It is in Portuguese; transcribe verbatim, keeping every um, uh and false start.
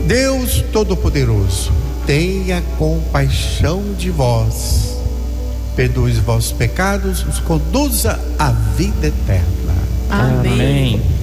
Deus Todo-Poderoso, tenha compaixão de vós, perdoe os vossos pecados, os conduza à vida eterna. Amém. Amém.